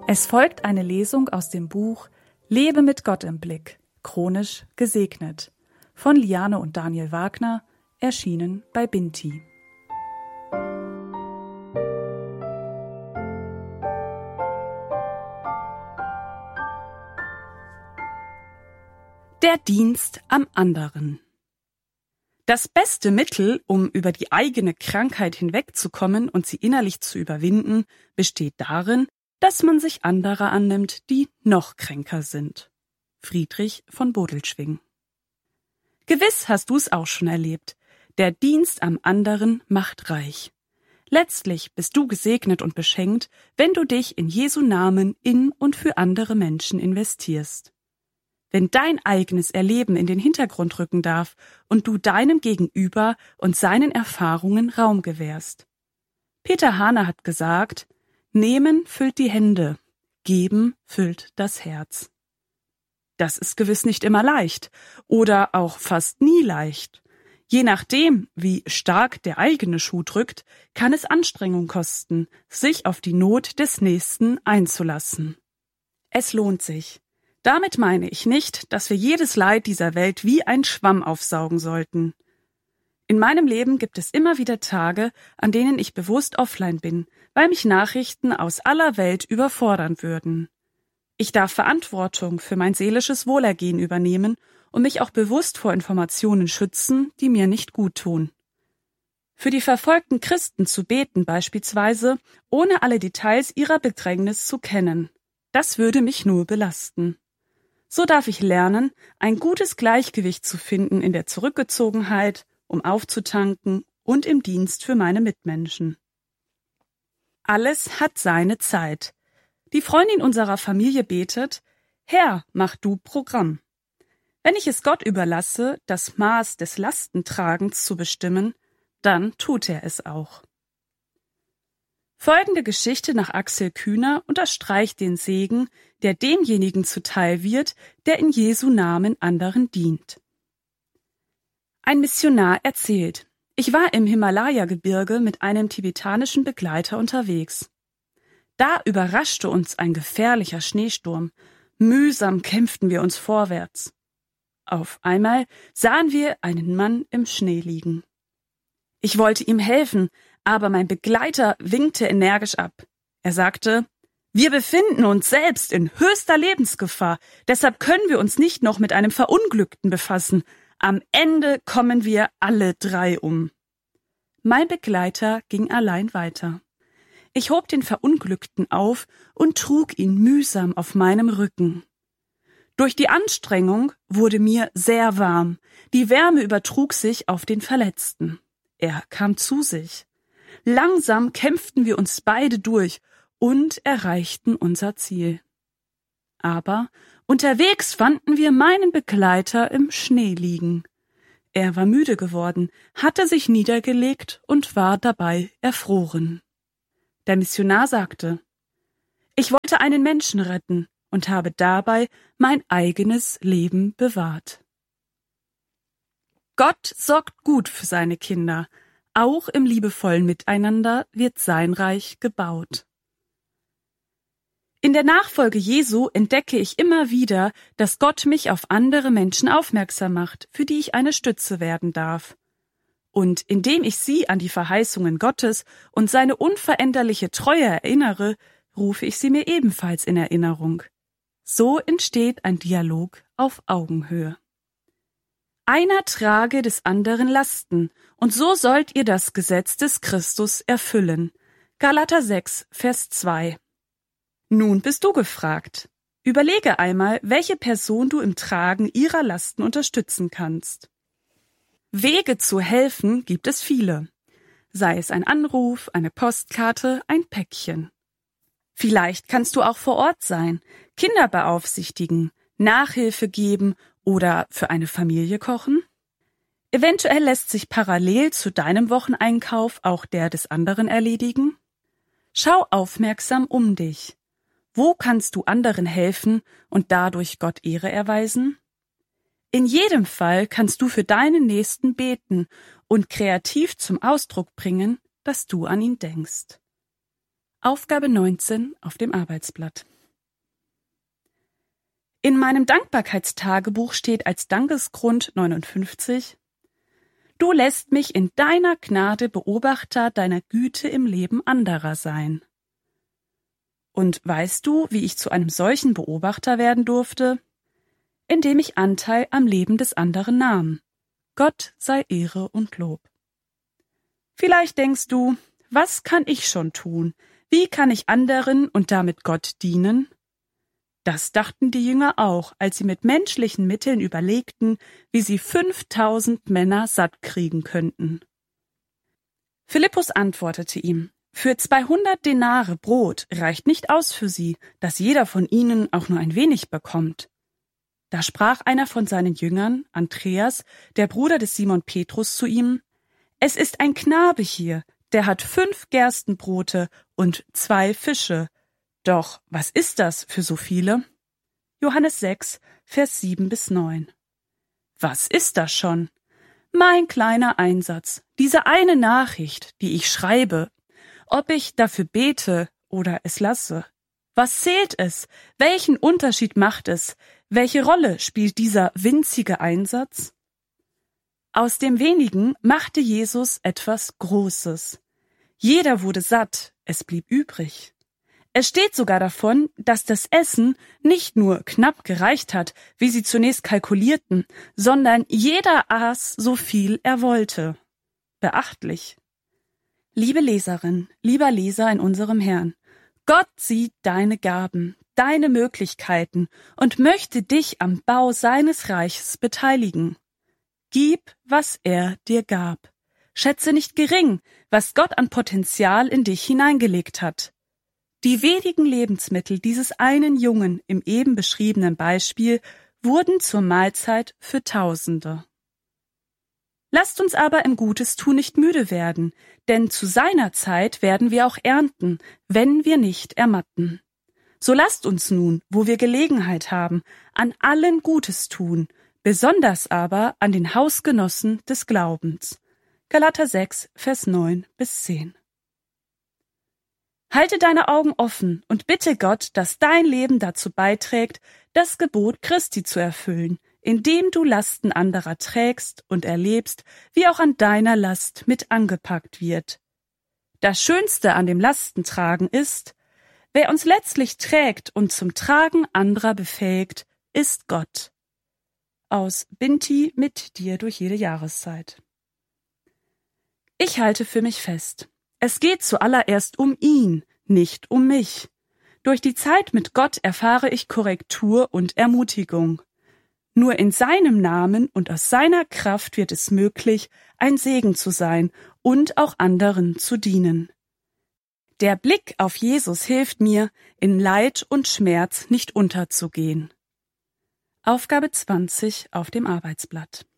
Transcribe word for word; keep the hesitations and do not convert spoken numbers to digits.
Es folgt eine Lesung aus dem Buch Lebe mit Gott im Blick, chronisch gesegnet, von Liane und Daniel Wagner, erschienen bei Binti. Der Dienst am anderen. Das beste Mittel, um über die eigene Krankheit hinwegzukommen und sie innerlich zu überwinden, besteht darin, dass man sich anderer annimmt, die noch kränker sind. Friedrich von Bodelschwingh. Gewiss hast du es auch schon erlebt. Der Dienst am anderen macht reich. Letztlich bist du gesegnet und beschenkt, wenn du dich in Jesu Namen in und für andere Menschen investierst. Wenn dein eigenes Erleben in den Hintergrund rücken darf und du deinem Gegenüber und seinen Erfahrungen Raum gewährst. Peter Hahner hat gesagt, Nehmen füllt die Hände, geben füllt das Herz. Das ist gewiss nicht immer leicht oder auch fast nie leicht. Je nachdem, wie stark der eigene Schuh drückt, kann es Anstrengung kosten, sich auf die Not des Nächsten einzulassen. Es lohnt sich. Damit meine ich nicht, dass wir jedes Leid dieser Welt wie ein Schwamm aufsaugen sollten. In meinem Leben gibt es immer wieder Tage, an denen ich bewusst offline bin, weil mich Nachrichten aus aller Welt überfordern würden. Ich darf Verantwortung für mein seelisches Wohlergehen übernehmen und mich auch bewusst vor Informationen schützen, die mir nicht gut tun. Für die verfolgten Christen zu beten beispielsweise, ohne alle Details ihrer Bedrängnis zu kennen, das würde mich nur belasten. So darf ich lernen, ein gutes Gleichgewicht zu finden in der Zurückgezogenheit, um aufzutanken und im Dienst für meine Mitmenschen. Alles hat seine Zeit. Die Freundin unserer Familie betet, Herr, mach du Programm. Wenn ich es Gott überlasse, das Maß des Lastentragens zu bestimmen, dann tut er es auch. Folgende Geschichte nach Axel Kühner unterstreicht den Segen, der demjenigen zuteil wird, der in Jesu Namen anderen dient. Ein Missionar erzählt, ich war im Himalaya-Gebirge mit einem tibetanischen Begleiter unterwegs. Da überraschte uns ein gefährlicher Schneesturm. Mühsam kämpften wir uns vorwärts. Auf einmal sahen wir einen Mann im Schnee liegen. Ich wollte ihm helfen, aber mein Begleiter winkte energisch ab. Er sagte, wir befinden uns selbst in höchster Lebensgefahr, deshalb können wir uns nicht noch mit einem Verunglückten befassen. Am Ende kommen wir alle drei um. Mein Begleiter ging allein weiter. Ich hob den Verunglückten auf und trug ihn mühsam auf meinem Rücken. Durch die Anstrengung wurde mir sehr warm. Die Wärme übertrug sich auf den Verletzten. Er kam zu sich. Langsam kämpften wir uns beide durch und erreichten unser Ziel. Aber unterwegs fanden wir meinen Begleiter im Schnee liegen. Er war müde geworden, hatte sich niedergelegt und war dabei erfroren. Der Missionar sagte, ich wollte einen Menschen retten und habe dabei mein eigenes Leben bewahrt. Gott sorgt gut für seine Kinder. Auch im liebevollen Miteinander wird sein Reich gebaut. In der Nachfolge Jesu entdecke ich immer wieder, dass Gott mich auf andere Menschen aufmerksam macht, für die ich eine Stütze werden darf. Und indem ich sie an die Verheißungen Gottes und seine unveränderliche Treue erinnere, rufe ich sie mir ebenfalls in Erinnerung. So entsteht ein Dialog auf Augenhöhe. Einer trage des anderen Lasten, und so sollt ihr das Gesetz des Christus erfüllen. Galater sechs, Vers zwei. Nun bist du gefragt. Überlege einmal, welche Person du im Tragen ihrer Lasten unterstützen kannst. Wege zu helfen gibt es viele. Sei es ein Anruf, eine Postkarte, ein Päckchen. Vielleicht kannst du auch vor Ort sein, Kinder beaufsichtigen, Nachhilfe geben oder für eine Familie kochen. Eventuell lässt sich parallel zu deinem Wocheneinkauf auch der des anderen erledigen. Schau aufmerksam um dich. Wo kannst du anderen helfen und dadurch Gott Ehre erweisen? In jedem Fall kannst du für deinen Nächsten beten und kreativ zum Ausdruck bringen, dass du an ihn denkst. Aufgabe neunzehn auf dem Arbeitsblatt. In meinem Dankbarkeitstagebuch steht als Dankesgrund neunundfünfzig: Du lässt mich in deiner Gnade Beobachter deiner Güte im Leben anderer sein. Und weißt du, wie ich zu einem solchen Beobachter werden durfte? Indem ich Anteil am Leben des anderen nahm. Gott sei Ehre und Lob. Vielleicht denkst du, was kann ich schon tun? Wie kann ich anderen und damit Gott dienen? Das dachten die Jünger auch, als sie mit menschlichen Mitteln überlegten, wie sie fünftausend Männer satt kriegen könnten. Philippus antwortete ihm: Für zweihundert Denare Brot reicht nicht aus für sie, dass jeder von ihnen auch nur ein wenig bekommt. Da sprach einer von seinen Jüngern, Andreas, der Bruder des Simon Petrus, zu ihm: Es ist ein Knabe hier, der hat fünf Gerstenbrote und zwei Fische. Doch was ist das für so viele? Johannes sechs, Vers sieben bis neun. Was ist das schon? Mein kleiner Einsatz, diese eine Nachricht, die ich schreibe, ob ich dafür bete oder es lasse. Was zählt es? Welchen Unterschied macht es? Welche Rolle spielt dieser winzige Einsatz? Aus dem Wenigen machte Jesus etwas Großes. Jeder wurde satt, es blieb übrig. Es steht sogar davon, dass das Essen nicht nur knapp gereicht hat, wie sie zunächst kalkulierten, sondern jeder aß so viel er wollte. Beachtlich. Liebe Leserin, lieber Leser in unserem Herrn, Gott sieht deine Gaben, deine Möglichkeiten und möchte dich am Bau seines Reiches beteiligen. Gib, was er dir gab. Schätze nicht gering, was Gott an Potenzial in dich hineingelegt hat. Die wenigen Lebensmittel dieses einen Jungen im eben beschriebenen Beispiel wurden zur Mahlzeit für Tausende. Lasst uns aber im Gutes tun nicht müde werden, denn zu seiner Zeit werden wir auch ernten, wenn wir nicht ermatten. So lasst uns nun, wo wir Gelegenheit haben, an allen Gutes tun, besonders aber an den Hausgenossen des Glaubens. Galater sechs, Vers neun bis zehn. Halte deine Augen offen und bitte Gott, dass dein Leben dazu beiträgt, das Gebot Christi zu erfüllen, indem du Lasten anderer trägst und erlebst, wie auch an deiner Last mit angepackt wird. Das Schönste an dem Lastentragen ist, wer uns letztlich trägt und zum Tragen anderer befähigt, ist Gott. Aus Binti mit dir durch jede Jahreszeit. Ich halte für mich fest. Es geht zuallererst um ihn, nicht um mich. Durch die Zeit mit Gott erfahre ich Korrektur und Ermutigung. Nur in seinem Namen und aus seiner Kraft wird es möglich, ein Segen zu sein und auch anderen zu dienen. Der Blick auf Jesus hilft mir, in Leid und Schmerz nicht unterzugehen. Aufgabe zwanzig auf dem Arbeitsblatt.